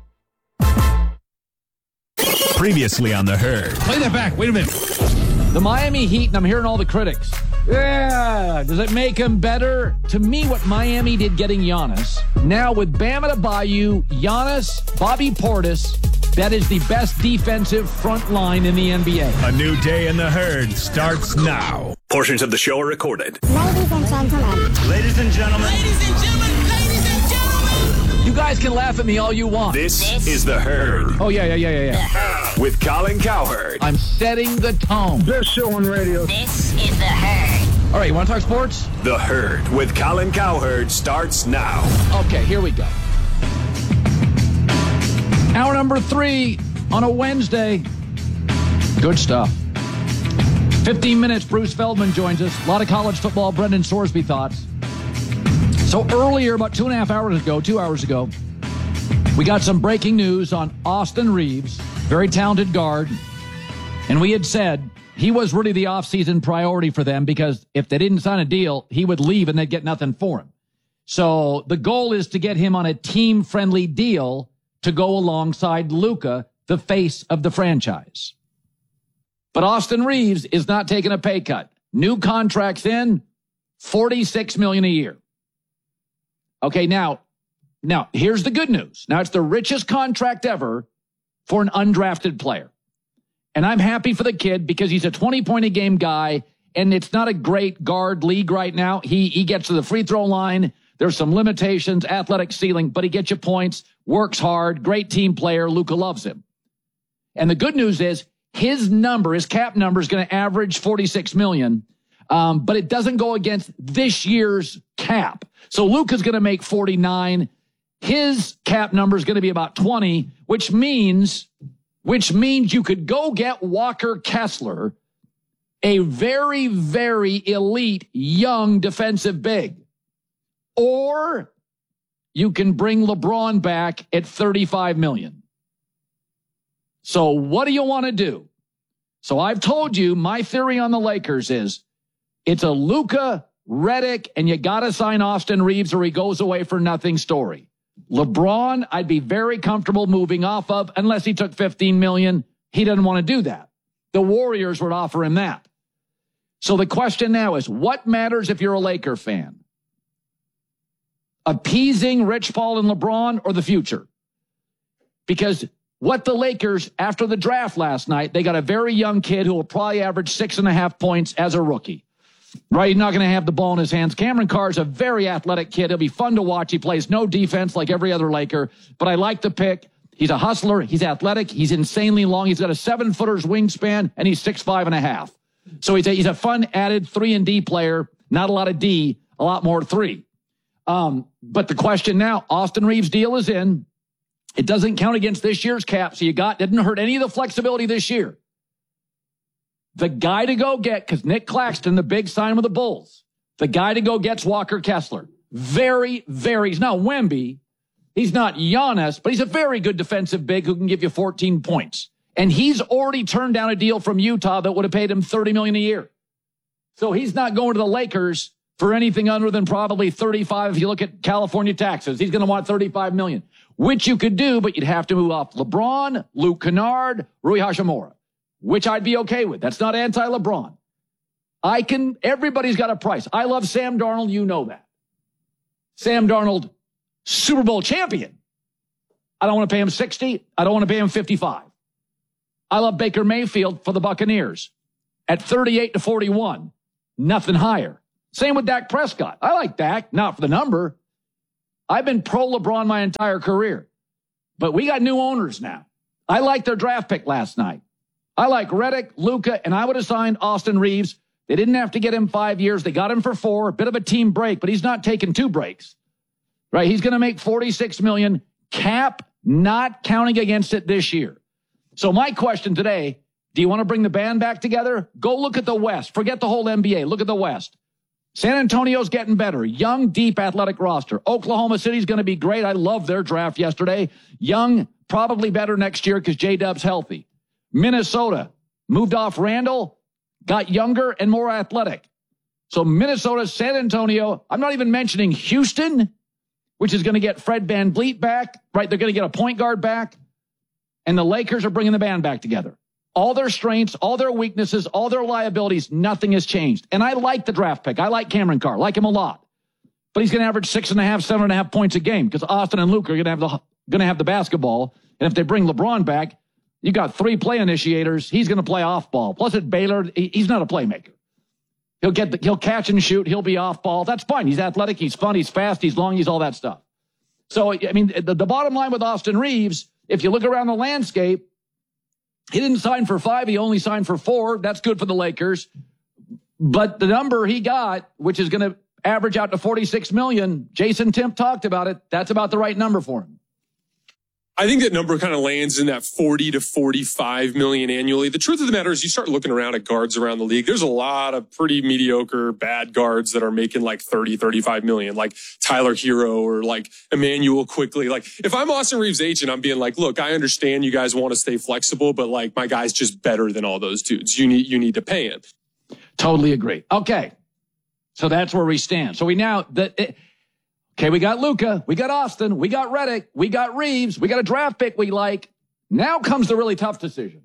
Previously on The Herd. Play that back. Wait a minute. The Miami Heat, and I'm hearing all the critics. Yeah. Does it make them better? To me, what Miami did getting Giannis, now with Bam Adebayo, Giannis, Bobby Portis, that is the best defensive front line in the NBA. A new day in The Herd starts now. Portions of the show are recorded. Ladies and gentlemen. Ladies and gentlemen. Ladies and gentlemen. You guys can laugh at me all you want. This is The Herd. Oh, yeah. With Colin Cowherd. I'm setting the tone. Best show on radio. This is The Herd. All right, you want to talk sports? The Herd with Colin Cowherd starts now. Okay, here we go. Hour number 3 on a Wednesday. Good stuff. 15 minutes, Bruce Feldman joins us. A lot of college football, Brendan Sorsby thoughts. So earlier, about 2 hours ago, we got some breaking news on Austin Reeves, very talented guard. And we had said he was really the offseason priority for them because if they didn't sign a deal, he would leave and they'd get nothing for him. So the goal is to get him on a team-friendly deal to go alongside Luka, the face of the franchise. But Austin Reeves is not taking a pay cut. New contracts in, $46 million a year. Okay, now, here's the good news. Now, it's the richest contract ever for an undrafted player. And I'm happy for the kid because he's a 20-point-a-game guy, and it's not a great guard league right now. He gets to the free throw line. There's some limitations, athletic ceiling, but he gets you points, works hard, great team player. Luka loves him. And the good news is his cap number is going to average $46 million. But it doesn't go against this year's cap. So Luka's going to make 49. His cap number is going to be about 20, which means you could go get Walker Kessler, a very, very elite young defensive big. Or you can bring LeBron back at $35 million. So what do you want to do? So I've told you my theory on the Lakers is it's a Luka, Redick, and you got to sign Austin Reeves or he goes away for nothing story. LeBron, I'd be very comfortable moving off of unless he took $15 million. He doesn't want to do that. The Warriors would offer him that. So the question now is, what matters if you're a Laker fan? Appeasing Rich Paul and LeBron or the future? Because what the Lakers, after the draft last night, they got a very young kid who will probably average 6.5 points as a rookie. Right? He's not going to have the ball in his hands. Cameron Carr's a very athletic kid. He'll be fun to watch. He plays no defense like every other Laker, but I like the pick. He's a hustler. He's athletic. He's insanely long. He's got a 7-footer's wingspan, and he's 6'5.5". So he's a fun added 3-and-D player. Not a lot of D, a lot more 3. But the question now, Austin Reeves' deal is in. It doesn't count against this year's cap, so didn't hurt any of the flexibility this year. The guy to go get, because Nick Claxton, the big sign with the Bulls, the guy to go get's Walker Kessler. Very, very, he's not Wemby. He's not Giannis, but he's a very good defensive big who can give you 14 points. And he's already turned down a deal from Utah that would have paid him $30 million a year. So he's not going to the Lakers for anything under than probably 35. If you look at California taxes, he's going to want $35 million, which you could do, but you'd have to move off LeBron, Luke Kennard, Rui Hachimura, which I'd be okay with. That's not anti-LeBron. Everybody's got a price. I love Sam Darnold. You know that. Sam Darnold, Super Bowl champion. I don't want to pay him 60. I don't want to pay him 55. I love Baker Mayfield for the Buccaneers at 38-41. Nothing higher. Same with Dak Prescott. I like Dak, not for the number. I've been pro LeBron my entire career. But we got new owners now. I like their draft pick last night. I like Reddick, Luka, and I would have signed Austin Reeves. They didn't have to get him 5 years. They got him for 4. A bit of a team break, but he's not taking 2 breaks. Right? He's going to make $46 million. Cap not counting against it this year. So my question today, do you want to bring the band back together? Go look at the West. Forget the whole NBA. Look at the West. San Antonio's getting better. Young, deep, athletic roster. Oklahoma City's going to be great. I love their draft yesterday. Young, probably better next year because J-Dub's healthy. Minnesota moved off Randall, got younger and more athletic. So Minnesota, San Antonio, I'm not even mentioning Houston, which is going to get Fred VanVleet back, right? They're going to get a point guard back. And the Lakers are bringing the band back together. All their strengths, all their weaknesses, all their liabilities, nothing has changed. And I like the draft pick. I like Cameron Carr, like him a lot. But he's going to average 6.5, 7.5 points a game because Austin and Luke are going to have the basketball. And if they bring LeBron back, you got 3 play initiators. He's going to play off ball. Plus at Baylor, he's not a playmaker. He'll catch and shoot. He'll be off ball. That's fine. He's athletic. He's fun. He's fast. He's long. He's all that stuff. So, I mean, the bottom line with Austin Reeves, if you look around the landscape, he didn't sign for 5. He only signed for 4. That's good for the Lakers. But the number he got, which is going to average out to $46 million, Jason Timp talked about it. That's about the right number for him. I think that number kind of lands in that 40 to 45 million annually. The truth of the matter is you start looking around at guards around the league. There's a lot of pretty mediocre, bad guards that are making like 30, 35 million, like Tyler Hero or like Emmanuel Quickly. Like if I'm Austin Reeves' agent, I'm being like, look, I understand you guys want to stay flexible, but like my guy's just better than all those dudes. You need to pay him. Totally agree. Okay. So that's where we stand. So we got Luka, we got Austin, we got Reddick, we got Reeves, we got a draft pick we like. Now comes the really tough decision.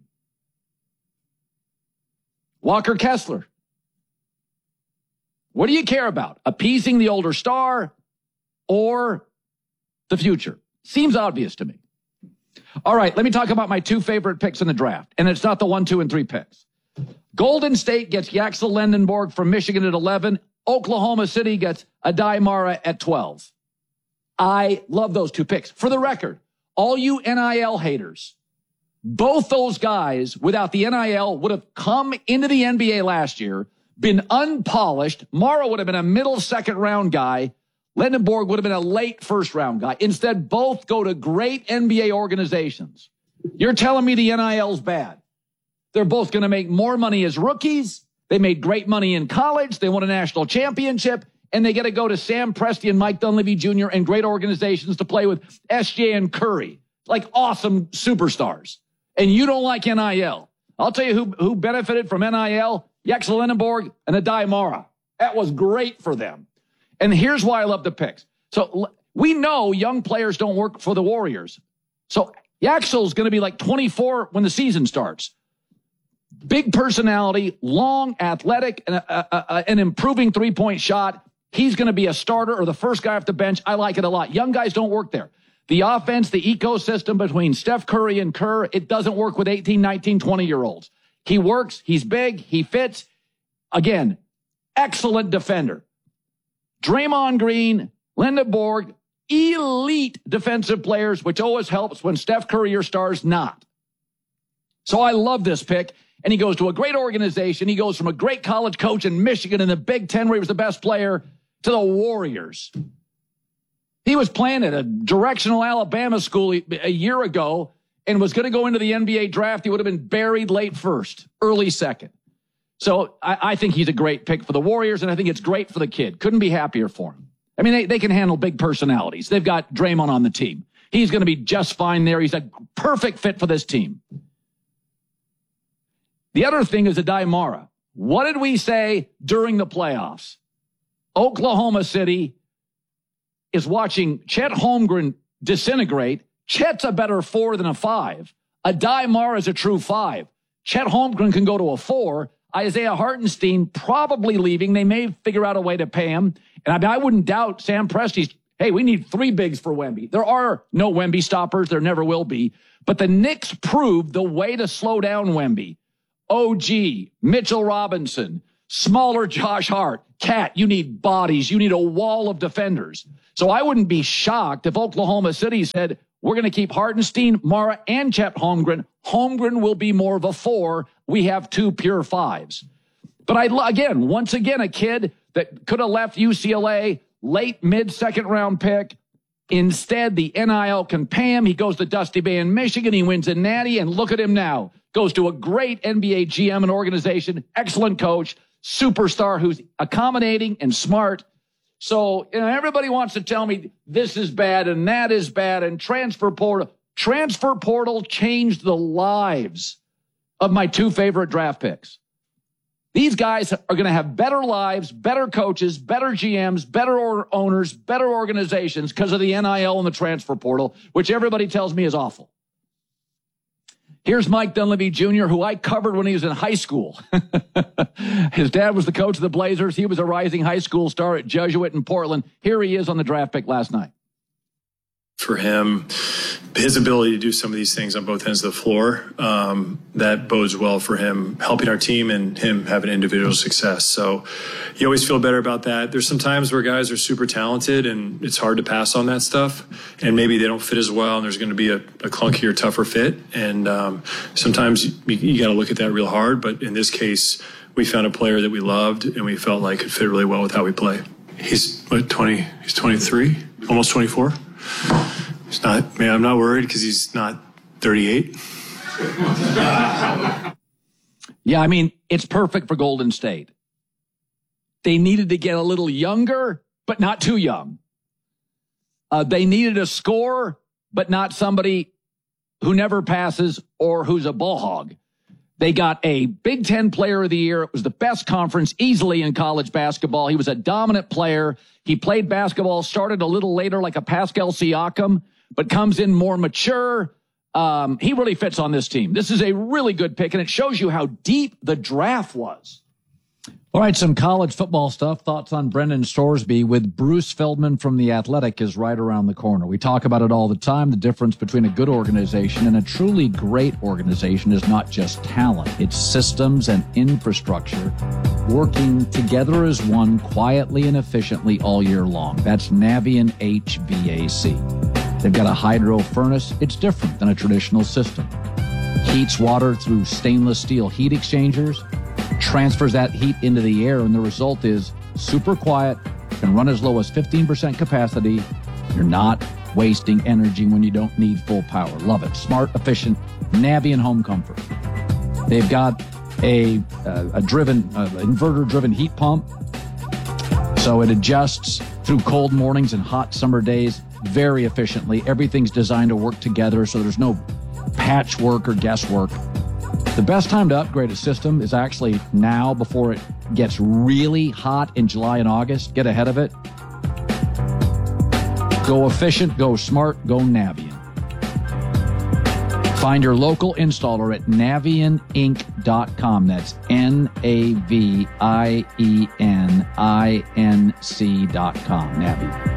Walker Kessler. What do you care about? Appeasing the older star or the future? Seems obvious to me. All right, let me talk about my 2 favorite picks in the draft. And it's not the 1, 2, and 3 picks. Golden State gets Yaxel Lendenborg from Michigan at 11. Oklahoma City gets Adai Mara at 12. I love those 2 picks. For the record, all you NIL haters, both those guys without the NIL would have come into the NBA last year, been unpolished. Mara would have been a middle second round guy. Lendenborg would have been a late first round guy. Instead, both go to great NBA organizations. You're telling me the NIL's bad. They're both going to make more money as rookies. They made great money in college. They won a national championship. And they get to go to Sam Presti and Mike Dunleavy Jr. and great organizations to play with SJ and Curry. Like awesome superstars. And you don't like NIL. I'll tell you who benefited from NIL. Yaxel Lendenborg and Adai Mara. That was great for them. And here's why I love the picks. So we know young players don't work for the Warriors. So Yaxel's going to be like 24 when the season starts. Big personality, long, athletic, and an improving three-point shot. He's going to be a starter or the first guy off the bench. I like it a lot. Young guys don't work there. The offense, the ecosystem between Steph Curry and Kerr, it doesn't work with 18, 19, 20-year-olds. He works. He's big. He fits. Again, excellent defender. Draymond Green, Lendenborg, elite defensive players, which always helps when Steph Curry or stars not. So I love this pick. And he goes to a great organization. He goes from a great college coach in Michigan in the Big Ten where he was the best player to the Warriors. He was playing at a directional Alabama school a year ago and was going to go into the NBA draft. He would have been buried late first, early second. So I think he's a great pick for the Warriors, and I think it's great for the kid. Couldn't be happier for him. I mean, they can handle big personalities. They've got Draymond on the team. He's going to be just fine there. He's a perfect fit for this team. The other thing is Adai Mara. What did we say during the playoffs? Oklahoma City is watching Chet Holmgren disintegrate. Chet's a better 4 than a 5. Adai Mara is a true 5. Chet Holmgren can go to a 4. Isaiah Hartenstein probably leaving. They may figure out a way to pay him. And I wouldn't doubt Sam Presti's, hey, we need 3 bigs for Wemby. There are no Wemby stoppers. There never will be. But the Knicks proved the way to slow down Wemby. OG, Mitchell Robinson, smaller Josh Hart. Cat, you need bodies. You need a wall of defenders. So I wouldn't be shocked if Oklahoma City said, we're going to keep Hartenstein, Mara, and Chet Holmgren. Holmgren will be more of a 4. We have 2 pure 5s. But once again, a kid that could have left UCLA, late mid-second round pick. Instead, the NIL can pay him. He goes to Dusty Bay in Michigan. He wins a natty, and look at him now. Goes to a great NBA GM and organization, excellent coach, superstar who's accommodating and smart. So everybody wants to tell me this is bad and that is bad and transfer portal. Transfer portal changed the lives of my 2 favorite draft picks. These guys are going to have better lives, better coaches, better GMs, better owners, better organizations because of the NIL and the transfer portal, which everybody tells me is awful. Here's Mike Dunleavy Jr., who I covered when he was in high school. His dad was the coach of the Blazers. He was a rising high school star at Jesuit in Portland. Here he is on the draft pick last night. For him, his ability to do some of these things on both ends of the floor, that bodes well for him helping our team and him having individual success. So you always feel better about that. There's some times where guys are super talented and it's hard to pass on that stuff, and maybe they don't fit as well, and there's going to be a clunkier, tougher fit. And sometimes you got to look at that real hard. But in this case, we found a player that we loved and we felt like could fit really well with how we play. He's 20? He's 23, almost 24. He's not, man, I'm not worried because he's not 38. Yeah, I mean, it's perfect for Golden State. They needed to get a little younger, but not too young. They needed a scorer, but not somebody who never passes or who's a ball hog. They got a Big Ten Player of the Year. It was the best conference easily in college basketball. He was a dominant player. He played basketball, started a little later like a Pascal Siakam, but comes in more mature. He really fits on this team. This is a really good pick, and it shows you how deep the draft was. All right, some college football stuff. Thoughts on Brendan Sorsby with Bruce Feldman from The Athletic is right around the corner. We talk about it all the time. The difference between a good organization and a truly great organization is not just talent. It's systems and infrastructure working together as one quietly and efficiently all year long. That's Navien HVAC. They've got a hydro furnace. It's different than a traditional system. Heats water through stainless steel heat exchangers, transfers that heat into the air, and the result is super quiet, can run as low as 15% capacity. You're not wasting energy when you don't need full power. Love it. Smart, efficient, Navien home comfort. They've got a inverter-driven heat pump, so it adjusts through cold mornings and hot summer days very efficiently. Everything's designed to work together, so there's no patchwork or guesswork. The best time to upgrade a system is actually now before it gets really hot in July and August. Get ahead of it. Go efficient, go smart, go Navien. Find your local installer at NavienInc.com. That's NavienInc.com. Navien.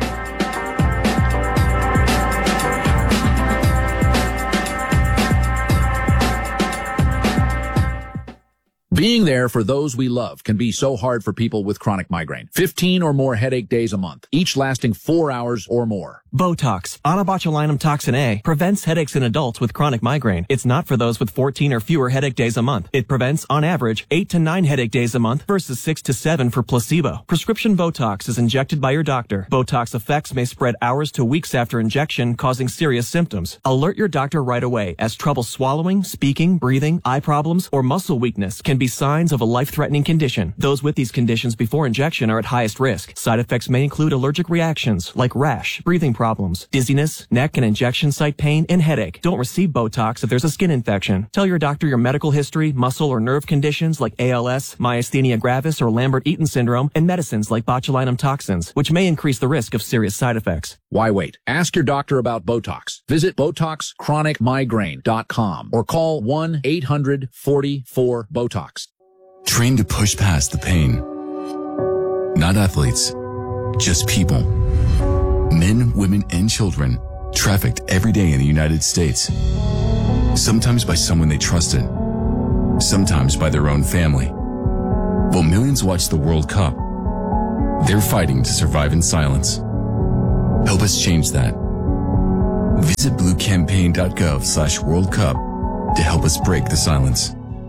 Being there for those we love can be so hard for people with chronic migraine. 15 or more headache days a month, each lasting 4 hours or more. Botox, onabotulinum toxin A, prevents headaches in adults with chronic migraine. It's not for those with 14 or fewer headache days a month. It prevents, on average, 8 to 9 headache days a month versus 6 to 7 for placebo. Prescription Botox is injected by your doctor. Botox effects may spread hours to weeks after injection, causing serious symptoms. Alert your doctor right away, as trouble swallowing, speaking, breathing, eye problems, or muscle weakness can be signs of a life-threatening condition. Those with these conditions before injection are at highest risk. Side effects may include allergic reactions like rash, breathing problems, dizziness, neck and injection site pain, and headache. Don't receive Botox if there's a skin infection. Tell your doctor your medical history, muscle or nerve conditions like ALS, myasthenia gravis, or Lambert-Eaton syndrome, and medicines like botulinum toxins, which may increase the risk of serious side effects. Why wait? Ask your doctor about Botox. Visit BotoxChronicMigraine.com or call 1-800-44-BOTOX. Train to push past the pain. Not athletes, just people. Men, women, and children trafficked every day in the United States. Sometimes by someone they trusted. Sometimes by their own family. While millions watch the World Cup, they're fighting to survive in silence. Help us change that. Visit bluecampaign.gov/World Cup to help us break the silence.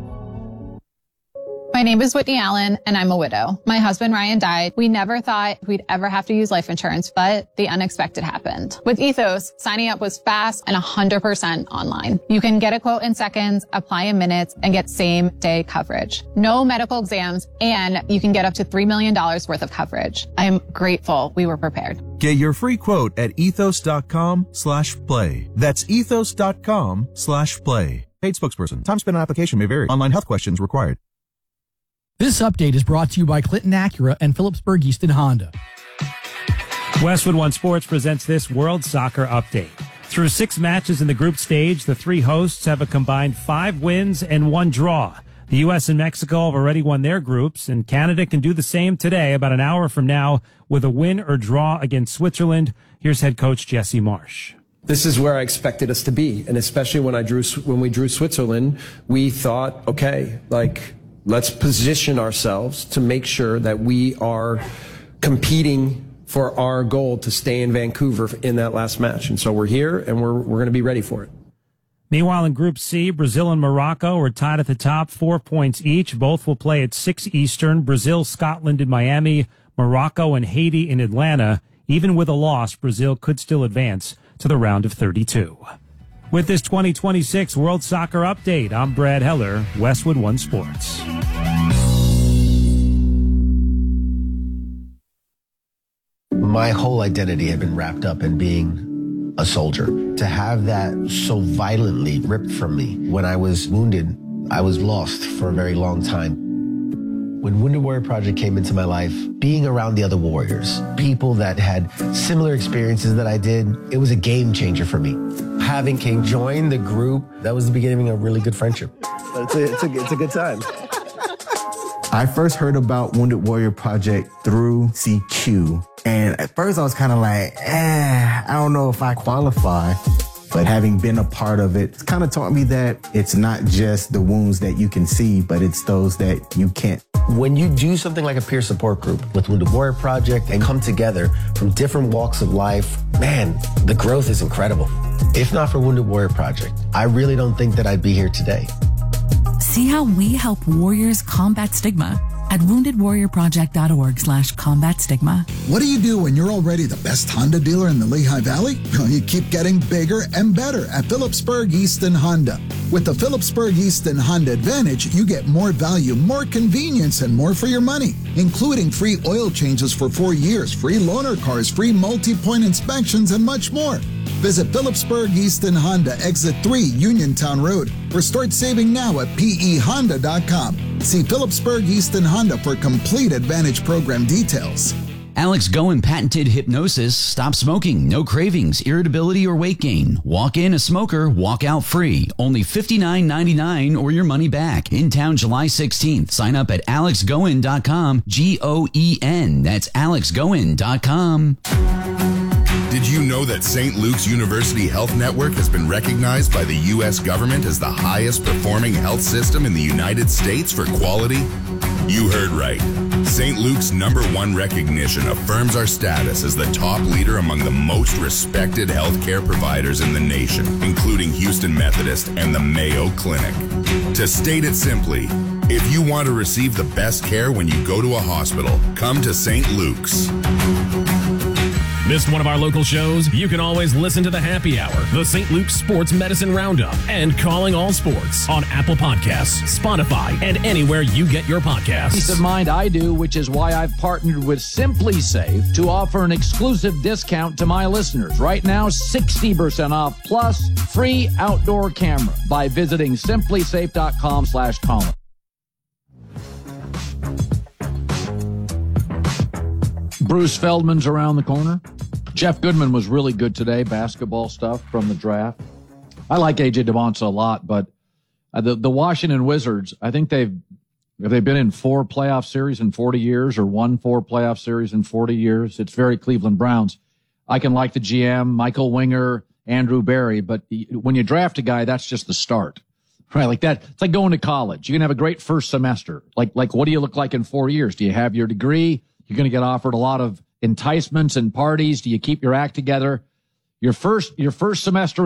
My name is Whitney Allen, and I'm a widow. My husband, Ryan, died. We never thought we'd ever have to use life insurance, but the unexpected happened. With Ethos, signing up was fast and 100% online. You can get a quote in seconds, apply in minutes, and get same-day coverage. No medical exams, and you can get up to $3 million worth of coverage. I am grateful we were prepared. Get your free quote at ethos.com/play. That's ethos.com/play. Paid spokesperson. Time spent on application may vary. Online health questions required. This update is brought to you by Clinton Acura and Phillipsburg Easton Honda. Westwood One Sports presents this World Soccer Update. Through 6 matches in the group stage, the 3 hosts have a combined 5 wins and 1 draw. The U.S. and Mexico have already won their groups, and Canada can do the same today, about an hour from now, with a win or draw against Switzerland. Here's head coach Jesse Marsch. This is where I expected us to be, and especially when we drew Switzerland, we thought, okay, let's position ourselves to make sure that we are competing for our goal to stay in Vancouver in that last match. And so we're here, and we're going to be ready for it. Meanwhile, in Group C, Brazil and Morocco are tied at the top, 4 points each. Both will play at 6 Eastern. Brazil, Scotland in Miami, Morocco and Haiti in Atlanta. Even with a loss, Brazil could still advance to the round of 32. With this 2026 World Soccer Update, I'm Brad Heller, Westwood One Sports. My whole identity had been wrapped up in being a soldier. To have that so violently ripped from me when I was wounded, I was lost for a very long time. When Wounded Warrior Project came into my life, being around the other warriors, people that had similar experiences that I did, it was a game changer for me. Having King join the group, that was the beginning of a really good friendship. It's a good time. I first heard about Wounded Warrior Project through CQ. And at first I was kind of like, I don't know if I qualify. But having been a part of it, it's kind of taught me that it's not just the wounds that you can see, but it's those that you can't. When you do something like a peer support group with Wounded Warrior Project and come together from different walks of life, man, the growth is incredible. If not for Wounded Warrior Project, I really don't think that I'd be here today. See how we help warriors combat stigma at woundedwarriorproject.org/combat stigma. What do you do when you're already the best Honda dealer in the Lehigh Valley? Well, you keep getting bigger and better at Phillipsburg Easton Honda. With the Phillipsburg Easton Honda Advantage, you get more value, more convenience, and more for your money, including free oil changes for 4 years, free loaner cars, free multi-point inspections, and much more. Visit Phillipsburg Easton Honda, Exit 3, Uniontown Road, or start saving now at pehonda.com. See Phillipsburg Easton Honda for complete Advantage program details. Alex Goen patented hypnosis. Stop smoking, no cravings, irritability, or weight gain. Walk in a smoker, walk out free. Only $59.99 or your money back. In town July 16th. Sign up at alexgoen.com. Goen. That's alexgoen.com. Did you know that St. Luke's University Health Network has been recognized by the U.S. government as the highest performing health system in the United States for quality? You heard right. St. Luke's #1 recognition affirms our status as the top leader among the most respected healthcare providers in the nation, including Houston Methodist and the Mayo Clinic. To state it simply, if you want to receive the best care when you go to a hospital, come to St. Luke's. Missed one of our local shows? You can always listen to the Happy Hour, the St. Luke's Sports Medicine Roundup, and Calling All Sports on Apple Podcasts, Spotify, and anywhere you get your podcasts. Peace of mind I do, which is why I've partnered with Simply Safe to offer an exclusive discount to my listeners. Right now, 60% off plus free outdoor camera by visiting simplysafe.com/Colin. Bruce Feldman's around the corner. Jeff Goodman was really good today, basketball stuff from the draft. I like A.J. Devonta a lot, but the Washington Wizards, I think they've been in 4 playoff series in 40 years or won 4 playoff series in 40 years. It's very Cleveland Browns. I can like the GM, Michael Winger, Andrew Berry, but when you draft a guy, that's just the start, right? Like that. It's like going to college. You can have a great first semester. Like what do you look like in 4 years? Do you have your degree? You're going to get offered a lot of enticements and parties. Do you keep your act together? Your first semester